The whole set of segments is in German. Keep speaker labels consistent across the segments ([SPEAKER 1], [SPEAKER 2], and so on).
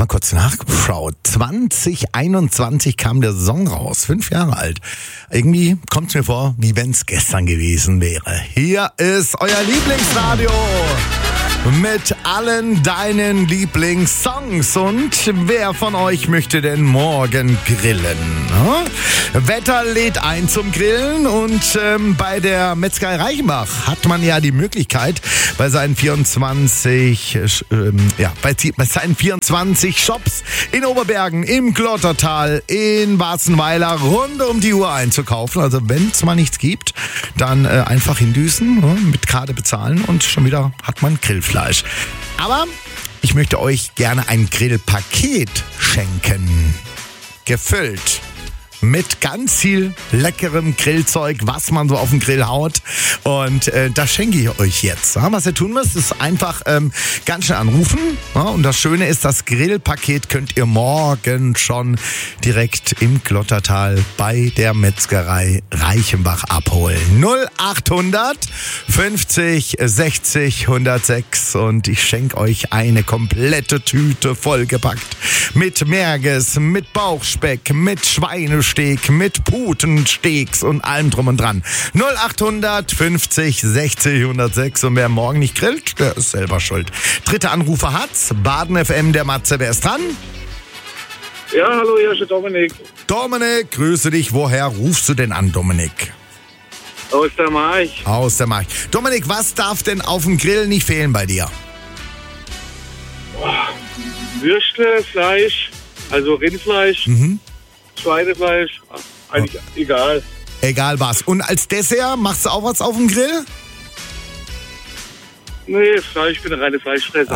[SPEAKER 1] mal kurz nachgeschaut. 2021 kam der Song raus, 5 Jahre alt. Irgendwie kommt es mir vor, wie wenn es gestern gewesen wäre. Hier ist euer Lieblingsradio mit allen deinen Lieblingssongs. Und wer von euch möchte denn morgen grillen? Wetter lädt ein zum Grillen und bei der Metzgerei Reichenbach hat man ja die Möglichkeit, bei seinen 24 Shops in Oberbergen, im Glottertal, in Warzenweiler rund um die Uhr einzukaufen. Also wenn es mal nichts gibt, dann einfach hindüsen, mit Karte bezahlen und schon wieder hat man Grillfleisch. Aber ich möchte euch gerne ein Grillpaket schenken. Gefüllt mit ganz viel leckerem Grillzeug, was man so auf den Grill haut. Und das schenke ich euch jetzt. Was ihr tun müsst, ist einfach ganz schnell anrufen. Und das Schöne ist, das Grillpaket könnt ihr morgen schon direkt im Glottertal bei der Metzgerei Reichenbach abholen. 0800 50 60 106. Und ich schenke euch eine komplette Tüte vollgepackt mit Merges, mit Bauchspeck, mit Schweinesteak, mit Putensteaks und allem drum und dran. 0800 50 60 106. Und wer morgen nicht grillt, der ist selber schuld. Dritter Anrufer hat's. Baden FM, der Matze. Wer ist dran?
[SPEAKER 2] Ja, hallo, hier ist der Dominik.
[SPEAKER 1] Dominik, grüße dich. Woher rufst du denn an, Dominik?
[SPEAKER 2] Aus der March.
[SPEAKER 1] Aus der March. Dominik, was darf denn auf dem Grill nicht fehlen bei dir?
[SPEAKER 2] Würstle, Fleisch, also Rindfleisch, Schweinefleisch, eigentlich egal.
[SPEAKER 1] Egal was. Und als Dessert, machst du auch was auf dem Grill?
[SPEAKER 2] Nee, ich bin eine reine Fleischfresser.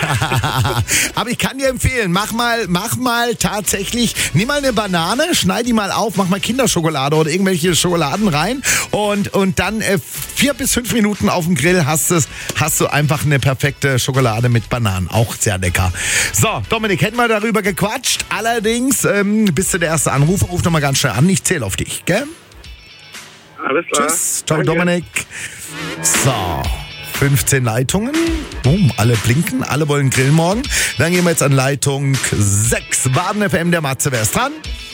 [SPEAKER 1] Aber ich kann dir empfehlen, mach mal tatsächlich, nimm mal eine Banane, schneid die mal auf, mach mal Kinderschokolade oder irgendwelche Schokoladen rein und dann 4 bis 5 Minuten auf dem Grill hast du einfach eine perfekte Schokolade mit Bananen. Auch sehr lecker. So, Dominik, hätten wir darüber gequatscht. Allerdings bist du der erste Anrufer. Ruf doch mal ganz schnell an. Ich zähle auf dich, gell?
[SPEAKER 2] Alles klar.
[SPEAKER 1] Tschüss. Ciao, Dominik. So. 15 Leitungen. Alle blinken, alle wollen grillen morgen. Dann gehen wir jetzt an Leitung 6. Baden FM, der Matze. Wer ist dran?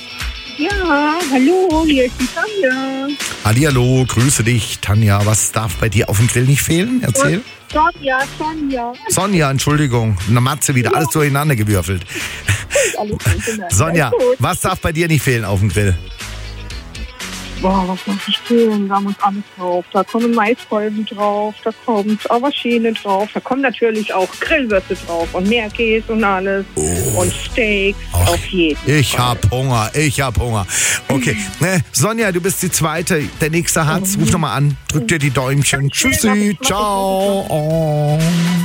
[SPEAKER 3] Ja, hallo, hier ist die Tanja.
[SPEAKER 1] Hallihallo, grüße dich, Tanja. Was darf bei dir auf dem Grill nicht fehlen? Erzähl.
[SPEAKER 3] Sonja.
[SPEAKER 1] Sonja, Entschuldigung. Na, Matze wieder, alles durcheinander gewürfelt.
[SPEAKER 3] Alles gut, genau.
[SPEAKER 1] Sonja,
[SPEAKER 3] Alles gut.
[SPEAKER 1] was darf bei dir nicht fehlen auf dem Grill?
[SPEAKER 3] Boah, was muss ich fehlen? Da muss alles drauf. Da kommen Maiskolben drauf, da kommt Aubergine drauf, da kommen natürlich auch Grillwürste drauf und Meerkäse und alles. Und Steaks auf jeden Fall.
[SPEAKER 1] Ich hab Hunger. Okay, Sonja, du bist die Zweite. Der Nächste hat's. Ruf nochmal an. Drück dir die Däumchen. Tschüssi. Ciao. Oh.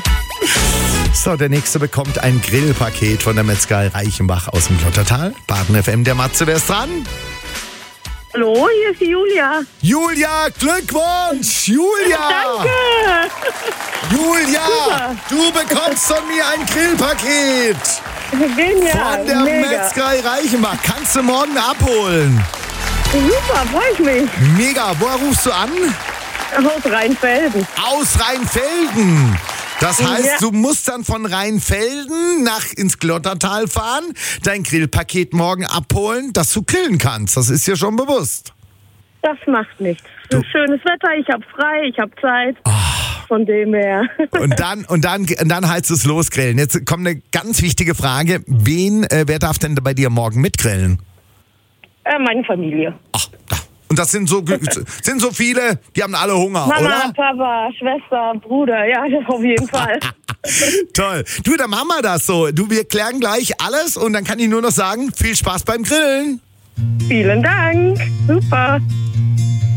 [SPEAKER 1] So, der Nächste bekommt ein Grillpaket von der Metzgerei Reichenbach aus dem Glottertal. Baden FM, der Matze. Wer ist dran?
[SPEAKER 3] Hallo, hier ist die Julia.
[SPEAKER 1] Julia, Glückwunsch! Julia!
[SPEAKER 3] Danke!
[SPEAKER 1] Julia,
[SPEAKER 3] Super.
[SPEAKER 1] du bekommst von mir ein Grillpaket
[SPEAKER 3] Genial,
[SPEAKER 1] von der
[SPEAKER 3] mega.
[SPEAKER 1] Metzgerei Reichenbach. Kannst du morgen abholen.
[SPEAKER 3] Super, freue ich mich.
[SPEAKER 1] Mega, woher rufst du an?
[SPEAKER 3] Aus Rheinfelden.
[SPEAKER 1] Aus Rheinfelden. Das heißt,
[SPEAKER 3] Ja.
[SPEAKER 1] du musst dann von Rheinfelden ins Glottertal fahren, dein Grillpaket morgen abholen, dass du grillen kannst. Das ist dir schon bewusst.
[SPEAKER 3] Das macht nichts. Schönes Wetter, ich habe frei, ich habe Zeit. Von dem her.
[SPEAKER 1] Und dann heißt es losgrillen. Jetzt kommt eine ganz wichtige Frage. Wer darf denn bei dir morgen mitgrillen?
[SPEAKER 3] Meine Familie.
[SPEAKER 1] Ach, da. Und das sind so viele, die haben alle Hunger,
[SPEAKER 3] Mama,
[SPEAKER 1] oder?
[SPEAKER 3] Papa, Schwester, Bruder, ja, auf jeden Fall.
[SPEAKER 1] Toll. Du, dann machen wir das so. Wir klären gleich alles und dann kann ich nur noch sagen, viel Spaß beim Grillen.
[SPEAKER 3] Vielen Dank. Super.